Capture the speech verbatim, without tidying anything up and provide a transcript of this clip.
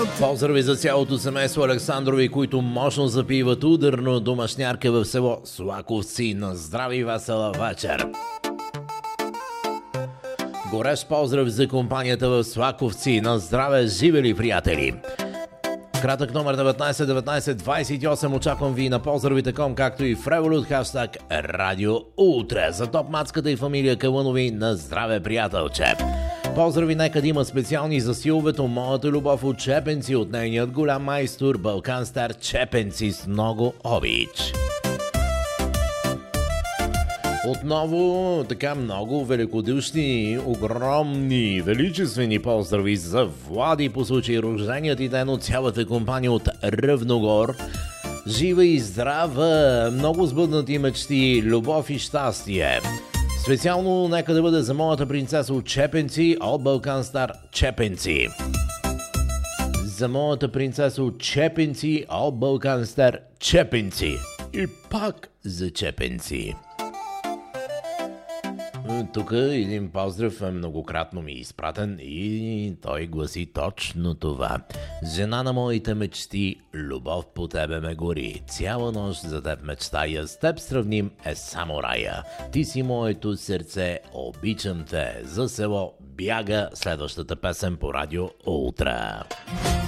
Поздрави за цялото семейство Александрови, които мощно запиват ударно домашнярка в село Слаковци. На здраве и весела вечер! Горещ поздрав за компанията в Слаковци. На здраве, живели приятели! Кратък номер деветнайсет деветнайсет двайсет и осем. Очаквам ви на поздравите ком, както и в Revolut хаштаг Радио Утре. За топ мацката и фамилия Калънови на здраве, приятелче! Поздрави, нека да има специални за силовето моята любов от Чепенци, от нейният голям майстор Балкан Стар Чепенци с много обич. Отново така много великодушни, огромни, величествени поздрави за Влади по случай рождения ти ден от цялата компания от Ръвногор. Жива и здрава, много сбъднати мечти, любов и щастие. Специално нека да бъде за моята принцеса от Чепенци от Балкан Стар Чепенци. За моята принцеса от Чепенци от Балкан Стар Чепенци. И пак за Чепенци. Тук един поздрав многократно ми е изпратен и той гласи точно това. Жена на моите мечти, любов по тебе ме гори. Цяла нощ за теб мечтая, с теб сравним е само рая. Ти си моето сърце, обичам те. За село бяга следващата песен по Радио Ултра.